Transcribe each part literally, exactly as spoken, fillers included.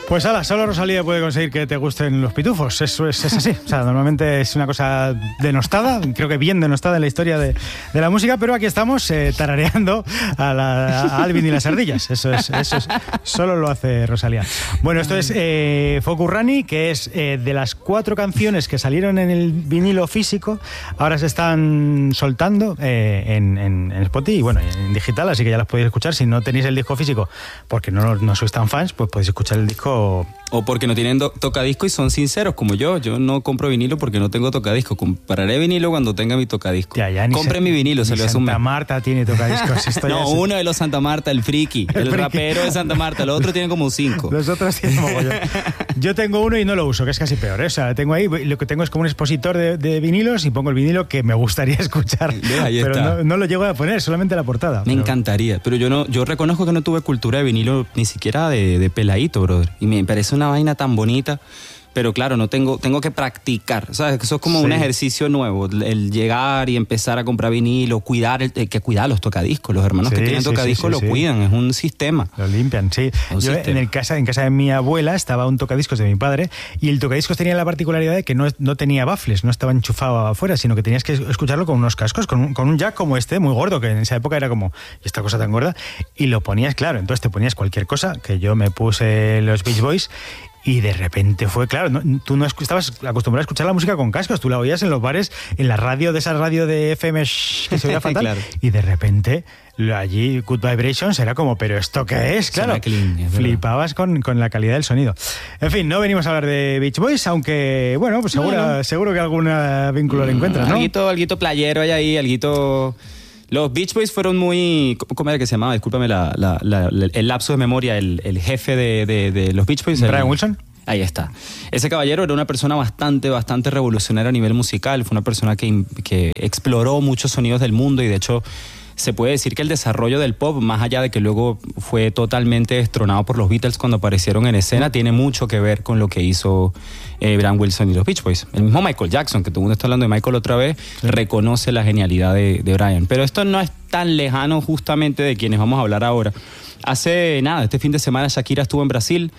Pues ala, solo Rosalía puede conseguir que te gusten los pitufos. Eso es, es así. O sea, normalmente es una cosa denostada, creo que bien denostada en la historia de, de la música, pero aquí estamos eh, tarareando a, la, a Alvin y las ardillas. Eso es, eso es, solo lo hace Rosalía. Bueno, esto es eh, Fokurrani, que es eh, de las cuatro canciones que salieron en el vinilo físico, ahora se están soltando eh, en, en, en Spotify y bueno, en digital, así que ya las podéis escuchar. Si no tenéis el disco físico porque no, no sois tan fans, pues podéis escuchar el disco. O porque no tienen do- tocadisco y son sinceros como yo. Yo no compro vinilo porque no tengo tocadisco. Compraré vinilo cuando tenga mi tocadisco. Ya, ya, Compre se, mi vinilo, se lo hace un mes. Santa Marta tiene tocadiscos. Esto no, es... uno de los Santa Marta, el friki, el, el friki. rapero de Santa Marta. Los otros tienen como cinco. Los otros tienen mogollón. Yo tengo uno y no lo uso, que es casi peor, ¿eh? O sea, tengo ahí, lo que tengo es como un expositor de, de vinilos y pongo el vinilo que me gustaría escuchar. Ahí pero está. no, no lo llego a poner, solamente la portada. Me pero... encantaría, pero yo no, yo reconozco que no tuve cultura de vinilo ni siquiera de, de peladito, brother. Y me parece una vaina tan bonita. Pero claro, no tengo, tengo que practicar, ¿sabes? Eso es como sí. un ejercicio nuevo, el llegar y empezar a comprar vinilo, cuidar, el, el que cuidar los tocadiscos, los hermanos sí, que tienen sí, tocadiscos sí, sí, lo sí. cuidan, es un sistema. Lo limpian, sí. Un Yo sistema. en el casa, en casa de mi abuela estaba un tocadiscos de mi padre y el tocadiscos tenía la particularidad de que no, no tenía baffles, no estaba enchufado afuera, sino que tenías que escucharlo con unos cascos, con un, con un jack como este, muy gordo, que en esa época era como, esta cosa tan gorda, y lo ponías, claro, entonces te ponías cualquier cosa, que yo me puse los Beach Boys. Y de repente fue, claro, no, tú no estabas acostumbrado a escuchar la música con cascos, tú la oías en los bares, en la radio, de esa radio de F M shh, que se oía fatal, claro. Y de repente allí Good Vibrations era como, ¿pero esto qué es? Claro, clean, es flipabas con, con la calidad del sonido. En fin, no venimos a hablar de Beach Boys, aunque, bueno, pues seguro, no, no. seguro que algún vínculo le encuentras, ¿no? Alguito, alguito playero hay ahí, alguito... Los Beach Boys fueron muy... ¿Cómo era que se llamaba? Discúlpame la, la, la, el lapso de memoria. El, el jefe de, de, de los Beach Boys. ¿Brian el, Wilson? Ahí está. Ese caballero era una persona bastante, bastante revolucionaria a nivel musical. Fue una persona que, que exploró muchos sonidos del mundo y de hecho... Se puede decir que el desarrollo del pop, más allá de que luego fue totalmente destronado por los Beatles cuando aparecieron en escena, tiene mucho que ver con lo que hizo eh, Brian Wilson y los Beach Boys. El mismo Michael Jackson, que todo el mundo está hablando de Michael otra vez, sí. reconoce la genialidad de, de Brian. Pero esto no es tan lejano justamente de quienes vamos a hablar ahora. Hace nada, este fin de semana Shakira estuvo en Brasil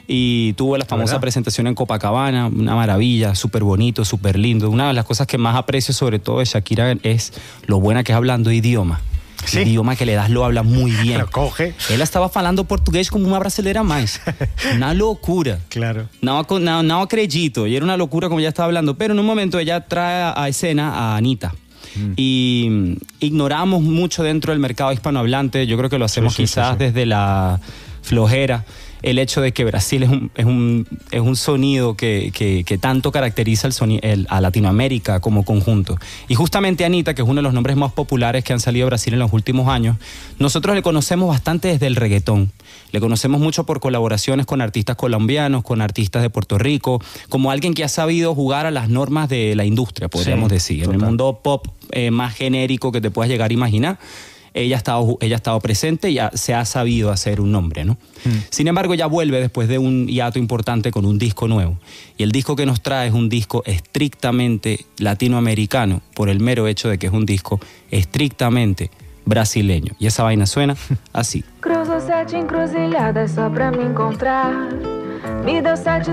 y tuvo la famosa presentación en Copacabana, una maravilla, súper bonito, súper lindo. Una de las cosas que más aprecio sobre todo de Shakira es lo buena que es hablando idioma. Sí. El idioma que le das lo habla muy bien. Lo coge. Ela estava falando português como uma brasileira a mais. Una locura. Claro. No, no, no acredito. Y era una locura como ella estaba hablando. Pero en un momento ella trae a escena a Anita. Mm. Y ignoramos mucho dentro del mercado hispanohablante. Yo creo que lo hacemos sí, sí, quizás sí, sí. desde la flojera. El hecho de que Brasil es un, es un, es un sonido que, que, que tanto caracteriza el sonido, el, a Latinoamérica como conjunto. Y justamente Anita, que es uno de los nombres más populares que han salido de Brasil en los últimos años, nosotros le conocemos bastante desde el reggaetón. Le conocemos mucho por colaboraciones con artistas colombianos, con artistas de Puerto Rico, como alguien que ha sabido jugar a las normas de la industria, podríamos sí, decir. Total. En el mundo pop eh, más genérico que te puedas llegar a imaginar. Ella ha, estado, ella ha estado presente y ya se ha sabido hacer un nombre, ¿no? Mm. Sin embargo, ya vuelve después de un hiato importante con un disco nuevo. Y el disco que nos trae es un disco estrictamente latinoamericano por el mero hecho de que es un disco estrictamente brasileño. Y esa vaina suena así. Cruzo sete encruzilhadas só pra me encontrar. Me deu sete